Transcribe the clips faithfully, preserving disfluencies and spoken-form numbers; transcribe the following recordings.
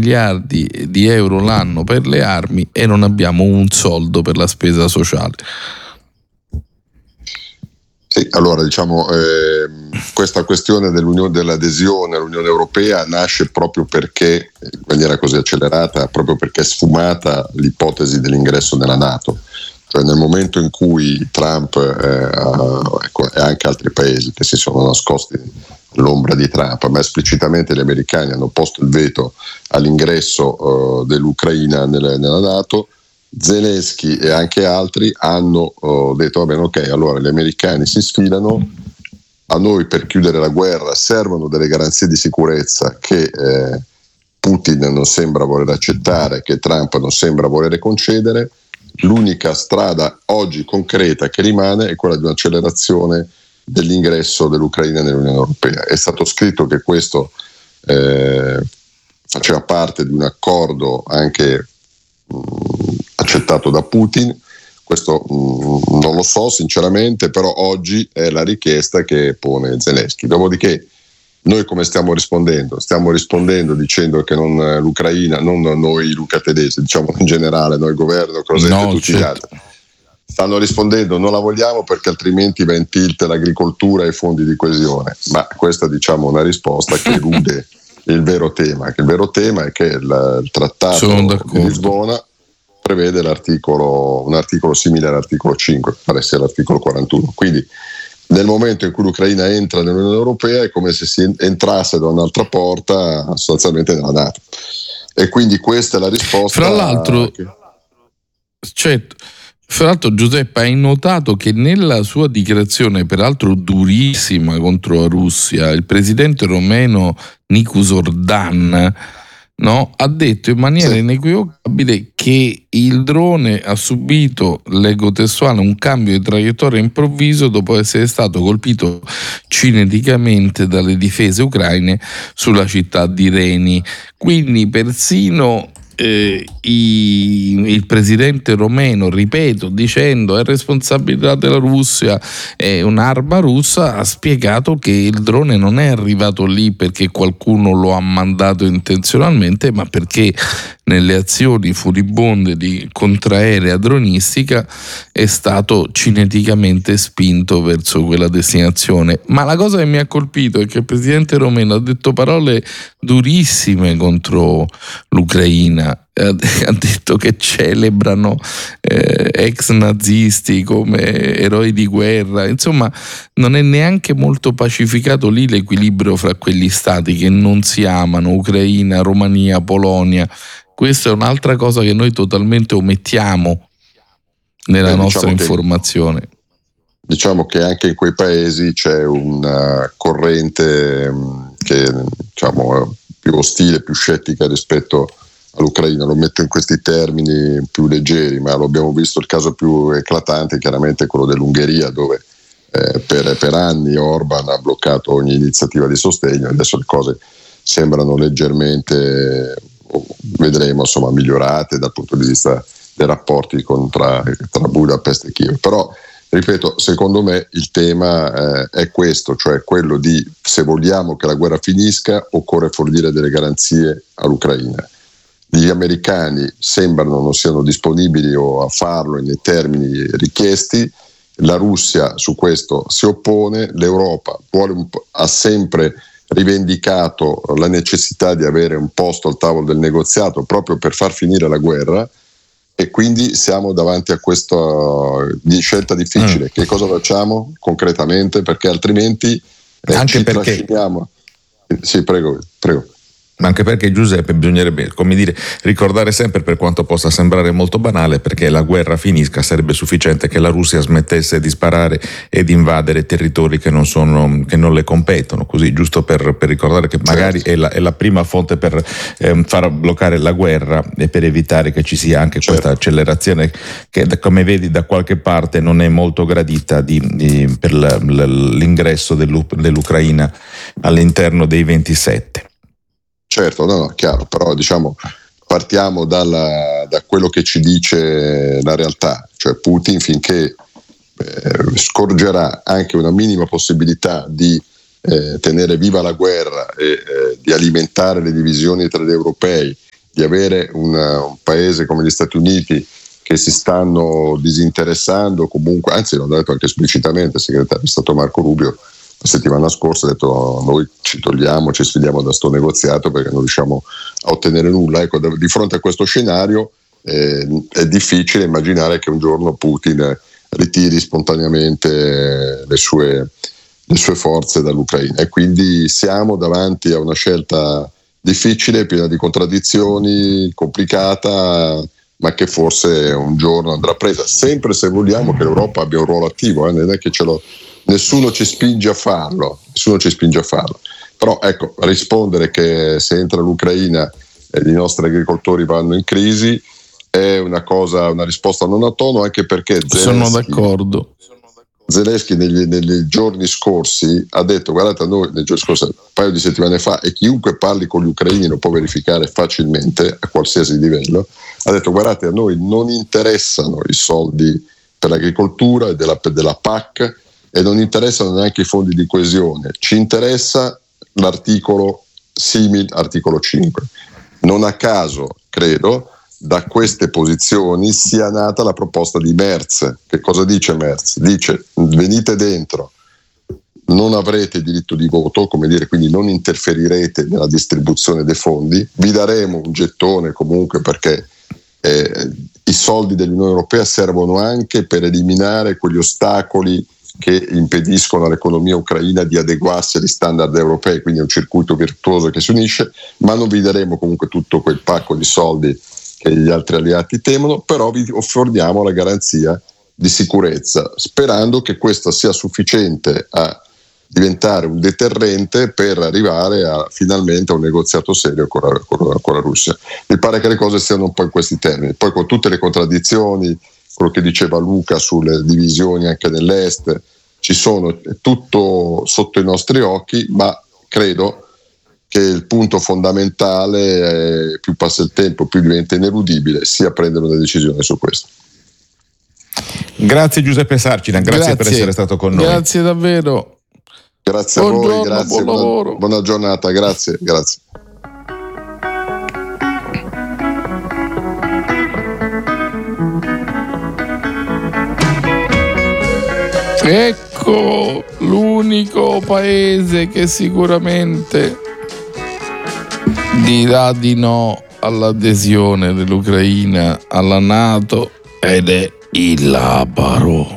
miliardi di euro l'anno per le armi e non abbiamo un soldo per la spesa sociale. Sì, allora diciamo eh, questa questione dell'unione, dell'adesione all'Unione Europea nasce proprio perché, in maniera così accelerata, proprio perché è sfumata l'ipotesi dell'ingresso nella NATO. Cioè nel momento in cui Trump eh, e anche altri paesi che si sono nascosti all'ombra di Trump, ma esplicitamente gli americani hanno posto il veto all'ingresso eh, dell'Ucraina nelle, nella NATO, Zelensky e anche altri hanno uh, detto va bene, ok, allora gli americani si sfilano, a noi per chiudere la guerra servono delle garanzie di sicurezza che eh, Putin non sembra voler accettare, che Trump non sembra voler concedere. L'unica strada oggi concreta che rimane è quella di un'accelerazione dell'ingresso dell'Ucraina nell'Unione Europea. È stato scritto che questo eh, faceva parte di un accordo anche accettato da Putin. Questo mh, non lo so sinceramente, però oggi è la richiesta che pone Zelensky. Dopodiché noi come stiamo rispondendo? Stiamo rispondendo dicendo che non l'Ucraina, non noi Luca Tedeschi, diciamo in generale, noi governo, Crosetto no, e tutti certo. gli altri stanno rispondendo non la vogliamo perché altrimenti va in tilt l'agricoltura e i fondi di coesione. Ma questa diciamo una risposta che elude il vero tema, che il vero tema è che il, il trattato di Lisbona prevede l'articolo, un articolo simile all'articolo cinque, pare sia l'articolo quarantuno. Quindi nel momento in cui l'Ucraina entra nell'Unione Europea è come se si entrasse da un'altra porta sostanzialmente nella NATO. E quindi questa è la risposta. Fra l'altro, che... certo. Fra l'altro Giuseppe, hai notato che nella sua dichiarazione, peraltro durissima contro la Russia, il presidente romeno Nicu Zordan, no, ha detto in maniera sì. inequivocabile che il drone ha subito, leggo testuale, un cambio di traiettoria improvviso dopo essere stato colpito cineticamente dalle difese ucraine sulla città di Reni. Quindi persino Eh, i, il presidente romeno, ripeto, dicendo è responsabilità della Russia, è un'arma russa, ha spiegato che il drone non è arrivato lì perché qualcuno lo ha mandato intenzionalmente, ma perché nelle azioni furibonde di contraerea dronistica è stato cineticamente spinto verso quella destinazione. Ma la cosa che mi ha colpito è che il presidente romeno ha detto parole durissime contro l'Ucraina. Ha detto che celebrano eh, ex nazisti come eroi di guerra. Insomma, non è neanche molto pacificato lì l'equilibrio fra quegli stati che non si amano, Ucraina, Romania, Polonia. Questa è un'altra cosa che noi totalmente omettiamo nella eh, nostra diciamo informazione. Che, diciamo che anche in quei paesi c'è una corrente che diciamo è più ostile, più scettica rispetto all'Ucraina. Lo metto in questi termini più leggeri, ma lo abbiamo visto, il caso più eclatante chiaramente è quello dell'Ungheria, dove eh, per, per anni Orban ha bloccato ogni iniziativa di sostegno. Adesso le cose sembrano leggermente, vedremo, insomma, migliorate dal punto di vista dei rapporti con, tra, tra Budapest e Kiev. Però ripeto, secondo me il tema eh, è questo, cioè quello di, se vogliamo che la guerra finisca, occorre fornire delle garanzie all'Ucraina. Gli americani sembrano non siano disponibili o a farlo nei termini richiesti, la Russia su questo si oppone, l'Europa vuole un po', ha sempre rivendicato la necessità di avere un posto al tavolo del negoziato proprio per far finire la guerra, e quindi siamo davanti a questa di scelta difficile. Mm. Che cosa facciamo concretamente? Perché altrimenti eh, anche ci perché trasciniamo. Sì, prego, prego. Ma anche perché, Giuseppe, bisognerebbe, come dire, ricordare sempre, per quanto possa sembrare molto banale, perché la guerra finisca sarebbe sufficiente che la Russia smettesse di sparare e di invadere territori che non sono, che non le competono, così giusto per, per ricordare che magari certo. è, la, è la prima fonte per eh, far bloccare la guerra e per evitare che ci sia anche certo. questa accelerazione che, come vedi, da qualche parte non è molto gradita di, di, per la, l'ingresso dell'Ucraina all'interno dei ventisette. Certo, no, no, chiaro, però diciamo partiamo dalla, da quello che ci dice la realtà, cioè Putin finché eh, scorgerà anche una minima possibilità di eh, tenere viva la guerra e eh, di alimentare le divisioni tra gli europei, di avere una, un paese come gli Stati Uniti che si stanno disinteressando comunque, anzi l'ho detto anche esplicitamente, il segretario di Stato Marco Rubio la settimana scorsa ha detto no, noi ci togliamo, ci sfidiamo da sto negoziato perché non riusciamo a ottenere nulla. Ecco, di fronte a questo scenario eh, è difficile immaginare che un giorno Putin ritiri spontaneamente le sue, le sue forze dall'Ucraina, e quindi siamo davanti a una scelta difficile, piena di contraddizioni, complicata, ma che forse un giorno andrà presa, sempre se vogliamo che l'Europa abbia un ruolo attivo, eh? Non è che ce lo, nessuno ci spinge a farlo, nessuno ci spinge a farlo. Però ecco, rispondere che se entra l'Ucraina e i nostri agricoltori vanno in crisi è una cosa, una risposta non a tono, anche perché Zelensky, sono d'accordo. Zelensky negli, negli giorni scorsi ha detto, guardate, a noi nei giorni scorsi, un paio di settimane fa, e chiunque parli con gli ucraini lo può verificare facilmente a qualsiasi livello, ha detto guardate, a noi non interessano i soldi per l'agricoltura e della, della P A C, e non interessano neanche i fondi di coesione, ci interessa l'articolo simile, articolo cinque. Non a caso, credo, da queste posizioni sia nata la proposta di Merz. Che cosa dice Merz? Dice venite dentro, non avrete diritto di voto, come dire, quindi non interferirete nella distribuzione dei fondi, vi daremo un gettone comunque perché eh, i soldi dell'Unione Europea servono anche per eliminare quegli ostacoli che impediscono all'economia ucraina di adeguarsi agli standard europei, quindi è un circuito virtuoso che si unisce, ma non vi daremo comunque tutto quel pacco di soldi che gli altri alleati temono, però vi offriamo la garanzia di sicurezza, sperando che questa sia sufficiente a diventare un deterrente per arrivare a, finalmente a un negoziato serio con la, con, con la Russia. Mi pare che le cose siano un po' in questi termini, poi con tutte le contraddizioni, quello che diceva Luca sulle divisioni anche nell'est, ci sono, è tutto sotto i nostri occhi, ma credo che il punto fondamentale, è, più passa il tempo più diventa ineludibile, sia prendere una decisione su questo. Grazie Giuseppe Sarcina, grazie, grazie per essere stato con noi. Grazie davvero. Grazie Buongiorno, a voi, grazie, buon buona, buona giornata, grazie, grazie. Ecco l'unico paese che sicuramente dirà di no all'adesione dell'Ucraina alla NATO ed è il Labaro.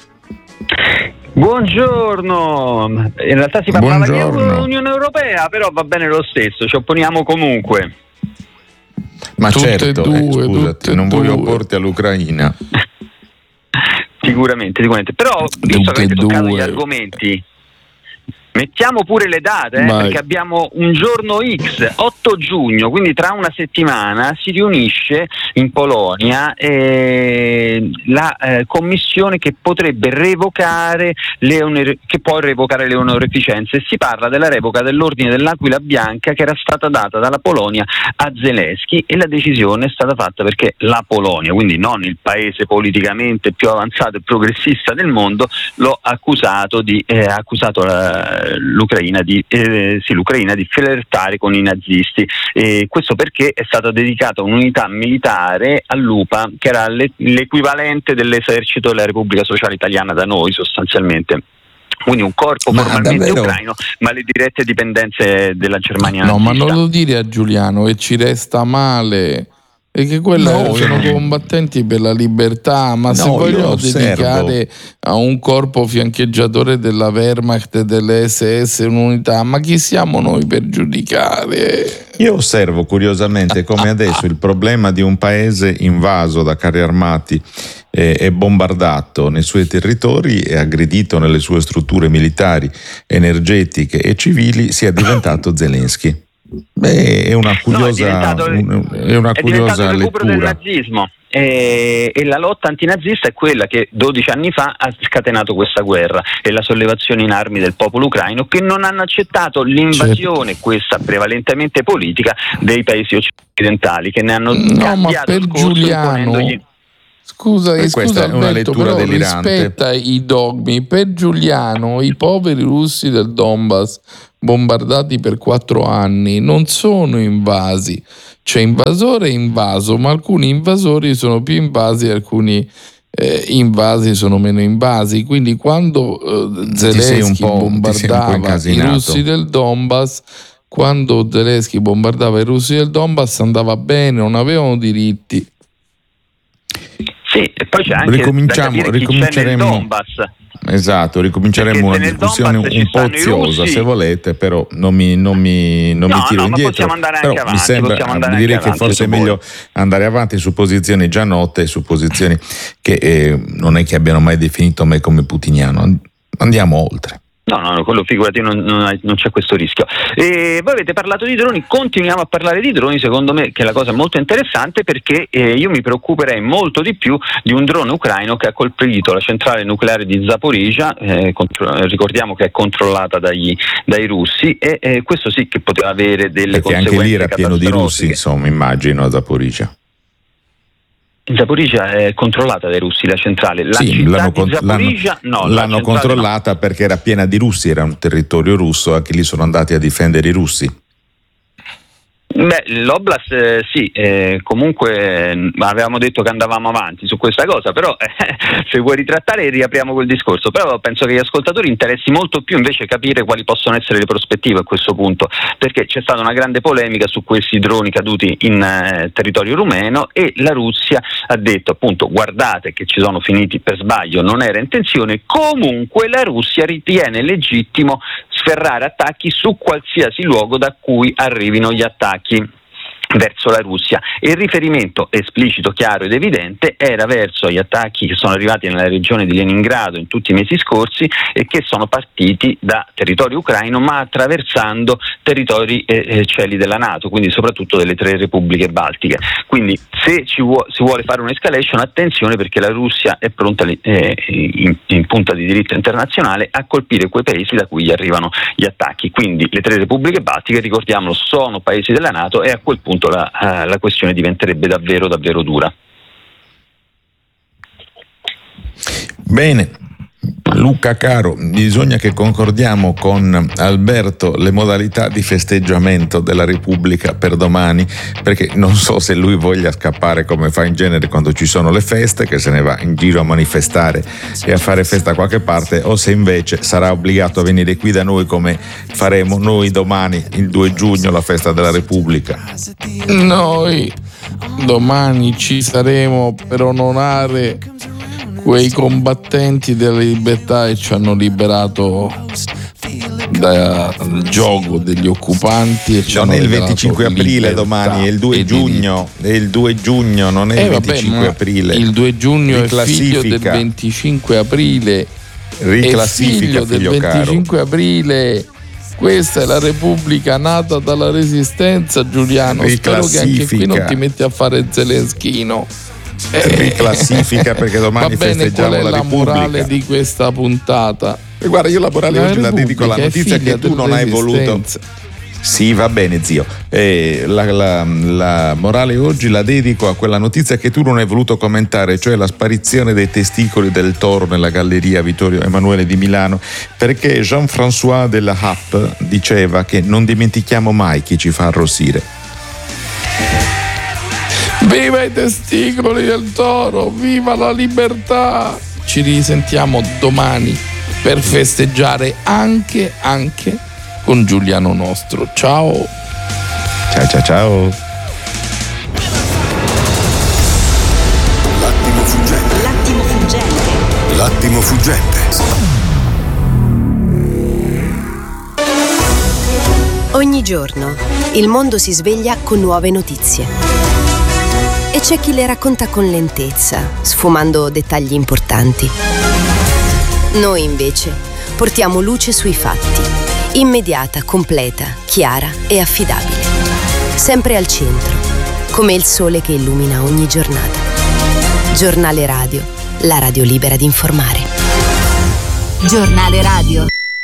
Buongiorno, in realtà si parlava Buongiorno. di Unione Europea, però va bene lo stesso, ci opponiamo comunque. Ma tutte certo, due, eh, scusati, non due. voglio opporti all'Ucraina. Sicuramente, sicuramente. Però, visto Tutte che avete toccato due. gli argomenti, mettiamo pure le date, eh, perché abbiamo un giorno X, otto giugno, quindi tra una settimana si riunisce in Polonia eh, la eh, commissione che potrebbe revocare le onere, che può revocare le onorificenze. Si parla della revoca dell'ordine dell'Aquila Bianca che era stata data dalla Polonia a Zelensky, e la decisione è stata fatta perché la Polonia, quindi non il paese politicamente più avanzato e progressista del mondo, l'ha accusato di eh, accusato la, L'Ucraina di, eh, sì, l'Ucraina di flirtare con i nazisti, e questo perché è stata dedicata un'unità militare all'U P A che era le, l'equivalente dell'esercito della Repubblica Sociale Italiana da noi sostanzialmente, quindi un corpo ma formalmente davvero? ucraino ma le dirette dipendenze della Germania No, nazista. ma non lo dire a Giuliano che ci resta male, e che quelle No, sono io- combattenti per la libertà, ma No, se io vogliono osservo. dedicare a un corpo fiancheggiatore della Wehrmacht e delle S S un'unità, ma chi siamo noi per giudicare? Io osservo curiosamente come adesso il problema di un paese invaso da carri armati e eh, bombardato nei suoi territori e aggredito nelle sue strutture militari, energetiche e civili sia diventato Zelensky. Beh, è una curiosa, No, è diventato, un- è una è curiosa diventato il recupero del lettura. nazismo, e, e la lotta antinazista è quella che dodici anni fa ha scatenato questa guerra, e la sollevazione in armi del popolo ucraino, che non hanno accettato l'invasione, Certo. questa prevalentemente politica, dei paesi occidentali, che ne hanno No, ma cambiato per il corso Giuliano imponendogli. Scusa, e scusa questa è una Alberto, lettura però delirante. Rispetta i dogmi. Per Giuliano i poveri russi del Donbass bombardati per quattro anni non sono invasi. C'è invasore e invaso, ma alcuni invasori sono più invasi e alcuni eh, invasi sono meno invasi. Quindi quando eh, Zelensky bombardava i russi del Donbass, quando Zelensky bombardava i russi del Donbass andava bene, non avevano diritti. Sì, e poi c'è anche ricominciamo, da ricominceremo. Chi c'è nel Donbass. Esatto, ricominceremo una discussione un po' oziosa se volete, però non mi, non mi, non no, mi tiro no, indietro. possiamo andare però anche avanti, mi sembra, andare direi anche che avanti, forse è meglio andare avanti su posizioni già note, su posizioni che eh, non è che abbiano mai definito me come putiniano. Andiamo oltre. No, no, quello figurati, non, non, non c'è questo rischio. E voi avete parlato di droni, continuiamo a parlare di droni, secondo me che è la cosa molto interessante, perché eh, io mi preoccuperei molto di più di un drone ucraino che ha colpito la centrale nucleare di Zaporizhzhia, eh, contro, ricordiamo che è controllata dagli, dai russi, e eh, questo sì che poteva avere delle perché conseguenze anche lì era pieno di russi, insomma, immagino, a Zaporizhzhia. Zaporizhzhia è controllata dai russi, la centrale. La sì, città l'hanno, di Zaporizhzhia l'hanno, no, l'hanno controllata no. Perché era piena di russi, era un territorio russo, anche lì sono andati a difendere i russi. Beh, l'Oblast eh, sì, eh, comunque eh, avevamo detto che andavamo avanti su questa cosa, però eh, se vuoi ritrattare riapriamo quel discorso, però penso che agli ascoltatori interessi molto più invece capire quali possono essere le prospettive a questo punto, perché c'è stata una grande polemica su questi droni caduti in eh, territorio rumeno e la Russia ha detto appunto guardate che ci sono finiti per sbaglio, non era intenzione, comunque la Russia ritiene legittimo sferrare attacchi su qualsiasi luogo da cui arrivino gli attacchi verso la Russia, e il riferimento esplicito, chiaro ed evidente era verso gli attacchi che sono arrivati nella regione di Leningrado in tutti i mesi scorsi e che sono partiti da territorio ucraino ma attraversando territori e eh, cieli della NATO, quindi soprattutto delle tre repubbliche baltiche. Quindi se ci vuo- si vuole fare un'escalation, attenzione, perché la Russia è pronta eh, in, in punta di diritto internazionale a colpire quei paesi da cui gli arrivano gli attacchi. Quindi le tre repubbliche baltiche, ricordiamolo, sono paesi della NATO e a quel punto La, uh, la questione diventerebbe davvero davvero dura. Bene, Luca caro, bisogna che concordiamo con Alberto le modalità di festeggiamento della Repubblica per domani, perché non so se lui voglia scappare come fa in genere quando ci sono le feste, che se ne va in giro a manifestare e a fare festa da qualche parte, o se invece sarà obbligato a venire qui da noi come faremo noi domani, il due giugno, la festa della Repubblica. Noi domani ci saremo per onorare quei combattenti della libertà che ci hanno liberato dal gioco degli occupanti e ci non hanno è il venticinque aprile domani, è il due giugno, è il due giugno, non è eh il vabbè, venticinque aprile. Il due giugno è figlio del venticinque aprile, è figlio del venticinque aprile. Questa è la Repubblica nata dalla Resistenza, Giuliano. Spero che anche qui non ti metti a fare Zelenskino. Eh, riclassifica, perché domani va bene, festeggiamo qual è la, la Repubblica. morale di questa puntata? E guarda, io la morale la oggi la dedico alla notizia che tu non hai voluto. Sì, va bene, zio. Eh, la, la, la morale oggi la dedico a quella notizia che tu non hai voluto commentare, cioè la sparizione dei testicoli del toro nella galleria Vittorio Emanuele di Milano, perché Jean-François de la Happe diceva che non dimentichiamo mai chi ci fa arrossire. Viva i testicoli del toro, viva la libertà! Ci risentiamo domani per festeggiare anche, anche con Giuliano Nostro. Ciao! Ciao ciao ciao! L'attimo fuggente. L'attimo fuggente. L'attimo fuggente. Ogni giorno il mondo si sveglia con nuove notizie. E c'è chi le racconta con lentezza, sfumando dettagli importanti. Noi invece portiamo luce sui fatti, immediata, completa, chiara e affidabile. Sempre al centro, come il sole che illumina ogni giornata. Giornale Radio, la radio libera di informare. Giornale Radio.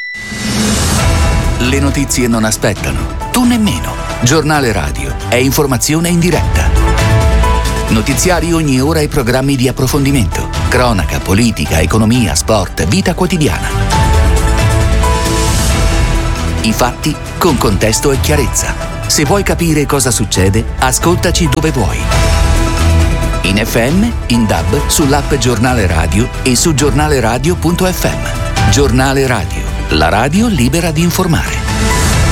Le notizie non aspettano, tu nemmeno. Giornale Radio è informazione in diretta. Notiziari ogni ora e programmi di approfondimento. Cronaca, politica, economia, sport, vita quotidiana. I fatti con contesto e chiarezza. Se vuoi capire cosa succede, ascoltaci dove vuoi. In F M, in D A B, sull'app Giornale Radio e su giornaleradio punto effe emme. Giornale Radio, la radio libera di informare.